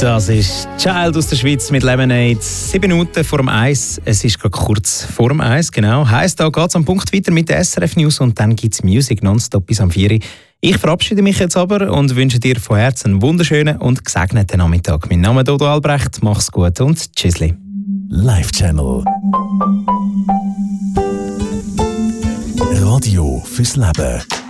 Das ist Child aus der Schweiz mit Lemonade. 7 Minuten vor dem 1. Es ist gerade kurz vor dem 1, genau. Heisst, da geht es am Punkt weiter mit der SRF News und dann gibt es Musik nonstop bis am 4. Ich verabschiede mich jetzt aber und wünsche dir von Herzen einen wunderschönen und gesegneten Nachmittag. Mein Name ist Dodo Albrecht. Mach's gut und tschüssli. Live Channel. Radio fürs Leben.